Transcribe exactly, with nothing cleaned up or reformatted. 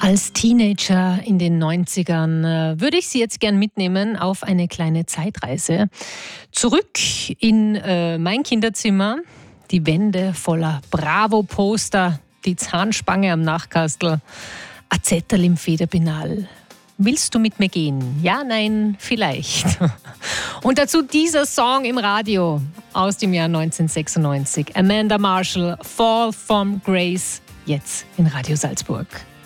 Als Teenager in den neunzigern äh, würde ich Sie jetzt gern mitnehmen auf eine kleine Zeitreise. Zurück in äh, mein Kinderzimmer, die Wände voller Bravo-Poster, die Zahnspange am Nachkastel, ein Zettel im Federpinal. Willst du mit mir gehen? Ja, nein, vielleicht. Und dazu dieser Song im Radio aus dem Jahr neunzehnhundertsechsundneunzig. Amanda Marshall, Fall from Grace, jetzt in Radio Salzburg.